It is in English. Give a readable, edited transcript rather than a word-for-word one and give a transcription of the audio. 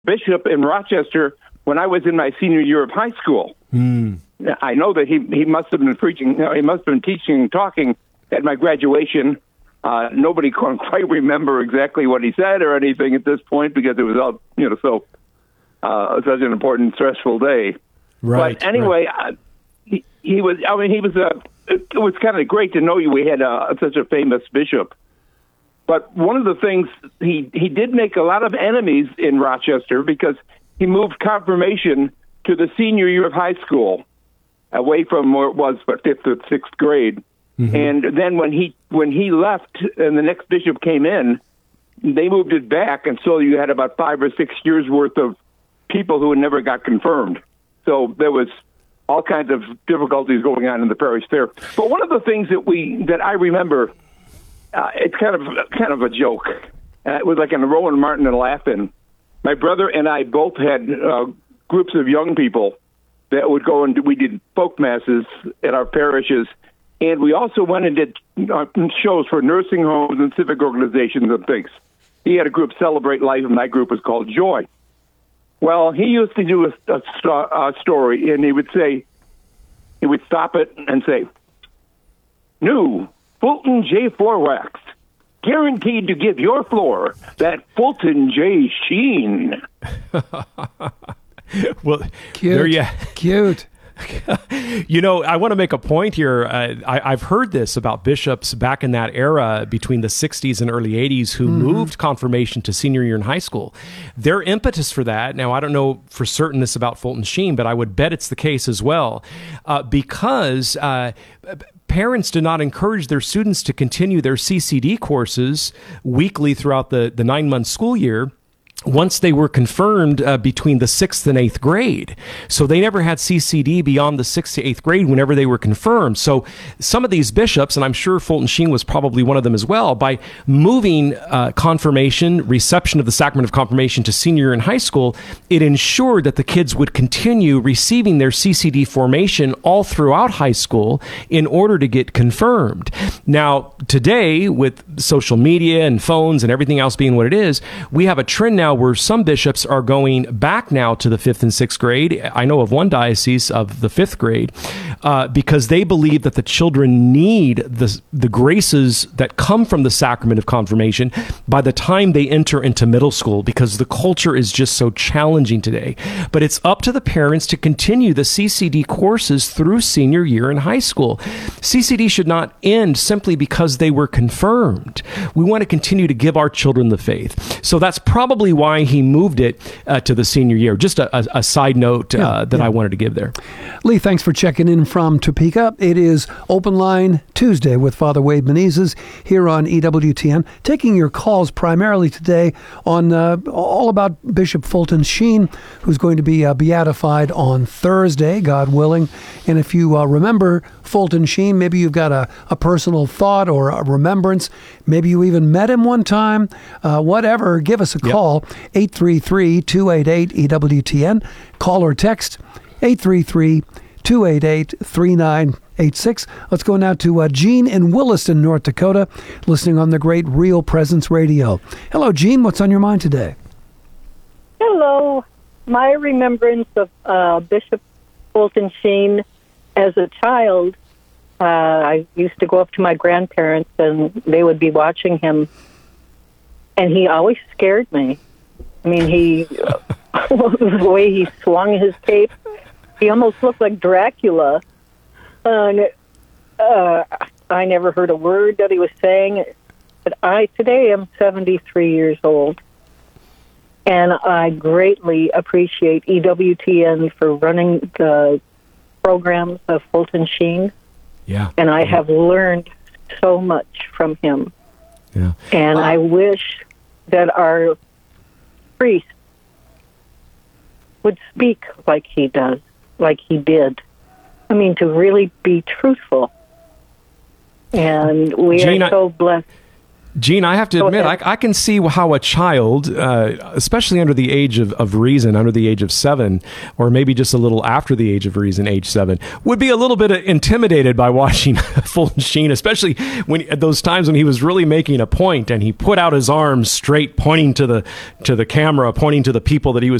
bishop in Rochester when I was in my senior year of high school. I know that he must have been preaching. He must have been teaching and talking at my graduation. Nobody can quite remember exactly what he said or anything at this point because it was all so such an important, stressful day. Right. But anyway, he was. I mean, he was. It was kind of great to know we had such a famous bishop. But one of the things he did make a lot of enemies in Rochester because he moved confirmation to the senior year of high school, away from where it was for 5th or 6th grade. Mm-hmm. And then when he left and the next bishop came in, they moved it back, and so you had about 5 or 6 years worth of people who never got confirmed. So there was all kinds of difficulties going on in the parish there. But one of the things that I remember, it's kind of a joke. It was like in Rowan Martin and Laugh-In. My brother and I both had groups of young people that would go and we did folk masses at our parishes, and we also went and did shows for nursing homes and civic organizations and things. He had a group, Celebrate Life, and my group was called Joy. Well, he used to do a story, and he would stop it and say, "New Fulton J4 wax, guaranteed to give your floor that Fulton J sheen." Well, cute. There you cute. I want to make a point here. I've heard this about bishops back in that era between the 60s and early 80s who moved confirmation to senior year in high school. Their impetus for that, now I don't know for certain this about Fulton Sheen, but I would bet it's the case as well, because parents did not encourage their students to continue their CCD courses weekly throughout the 9-month school year once they were confirmed between the 6th and 8th grade. So they never had CCD beyond the 6th to 8th grade whenever they were confirmed. So some of these bishops, and I'm sure Fulton Sheen was probably one of them as well, by moving confirmation, reception of the sacrament of confirmation to senior year in high school, it ensured that the kids would continue receiving their CCD formation all throughout high school in order to get confirmed. Now, today, with social media and phones and everything else being what it is, we have a trend now where some bishops are going back now to the 5th and 6th grade. I know of one diocese of the 5th grade because they believe that the children need the graces that come from the sacrament of confirmation by the time they enter into middle school, because the culture is just so challenging today. But it's up to the parents to continue the CCD courses through senior year in high school. CCD should not end simply because they were confirmed. We want to continue to give our children the faith. So that's probably why he moved it to the senior year. Just a side note I wanted to give there. Lee, thanks for checking in from Topeka. It is Open Line Tuesday with Father Wade Menezes here on EWTN, taking your calls primarily today on all about Bishop Fulton Sheen, who's going to be beatified on Thursday, God willing. And if you remember Fulton Sheen, maybe you've got a personal thought or a remembrance. Maybe you even met him one time. Whatever, give us a call, 833-288-EWTN. Call or text 833-288-3986. Let's go now to Gene in Williston, North Dakota, listening on the great Real Presence Radio. Hello, Gene. What's on your mind today? Hello. My remembrance of Bishop Fulton Sheen as a child, I used to go up to my grandparents and they would be watching him, and he always scared me. I mean, the way he swung his cape, he almost looked like Dracula. And I never heard a word that he was saying. But today I'm 73 years old, and I greatly appreciate EWTN for running the programs of Fulton Sheen. Yeah. And I have learned so much from him. Yeah. And I wish that our priest would speak like he did. I mean, to really be truthful. And we Gene, are so blessed. Gene, I have to admit, I can see how a child, especially under the age of reason, under the age of 7, or maybe just a little after the age of reason, age 7, would be a little bit intimidated by watching Fulton Sheen, especially when at those times when he was really making a point and he put out his arms straight, pointing to the camera, pointing to the people that he was